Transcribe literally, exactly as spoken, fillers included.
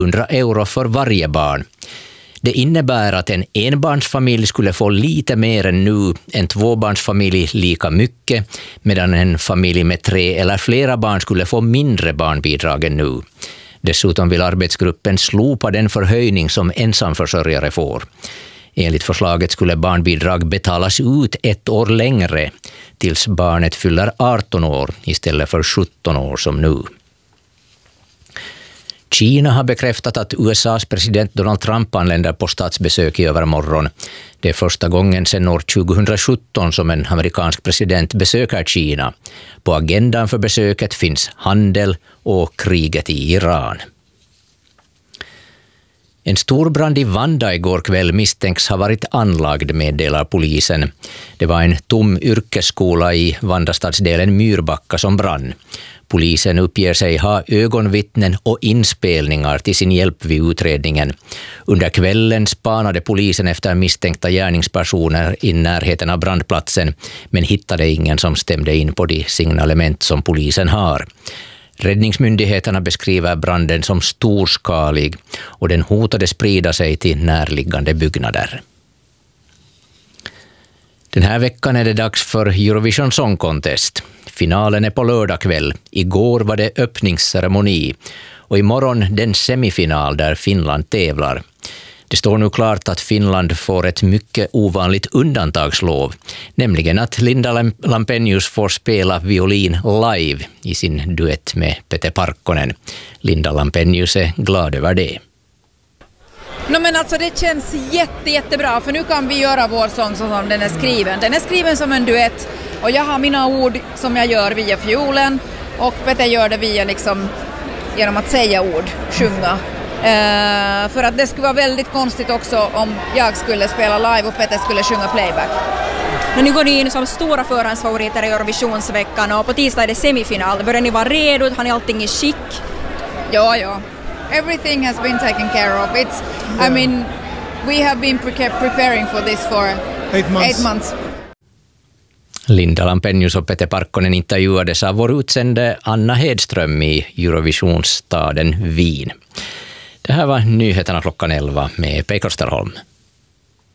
hundra euro för varje barn. Det innebär att en enbarnsfamilj skulle få lite mer än nu, en tvåbarnsfamilj lika mycket, medan en familj med tre eller flera barn skulle få mindre barnbidrag än nu. Dessutom vill arbetsgruppen slopa den förhöjning som ensamförsörjare får. Enligt förslaget skulle barnbidrag betalas ut ett år längre, tills barnet fyller arton år istället för sjutton år som nu. Kina har bekräftat att U S A:s president Donald Trump anländer på statsbesök i övermorgon. Det är första gången sedan år tjugohundrasjutton som en amerikansk president besöker Kina. På agendan för besöket finns handel och kriget i Iran. En stor brand i Vanda igår kväll misstänks ha varit anlagd, meddelar polisen. Det var en tom yrkesskola i Vandastadsdelen Myrbacka som brann. Polisen uppger sig ha ögonvittnen och inspelningar till sin hjälp vid utredningen. Under kvällen spanade polisen efter misstänkta gärningspersoner i närheten av brandplatsen, men hittade ingen som stämde in på de signalement som polisen har. Räddningsmyndigheterna beskriver branden som storskalig och den hotade sprida sig till närliggande byggnader. Den här veckan är det dags för Eurovision Song Contest. Finalen är på lördag kväll. Igår var det öppningsceremoni och imorgon den semifinal där Finland tävlar. Det står nu klart att Finland får ett mycket ovanligt undantagslov, nämligen att Linda Lampenius får spela violin live i sin duett med Pete Parkkonen. Linda Lampenius är glad över det. No, men alltså det känns jätte, jättebra, för nu kan vi göra vår sång som den är skriven. Den är skriven som en duett och jag har mina ord som jag gör via fiolen och Pete gör det via liksom, genom att säga ord, sjunga. Uh, för att det skulle vara väldigt konstigt också om jag skulle spela live och Pete skulle sjunga playback. Men nu går ni in som stora förhandsfavoriter i Eurovisionsveckan och på tisdag är det semifinal. Börjar ni vara redo? Har ni allting i skick? Ja, ja. Everything has been taken care of. It's, yeah. I mean, we have been pre- preparing for this for eight months. Eight months. Linda Lampenius och Pete Parkkonen intervjuades av vår utsände Anna Hedström i Eurovisionsstaden Wien. Det här var nyheterna klockan elva med Pekka Österholm.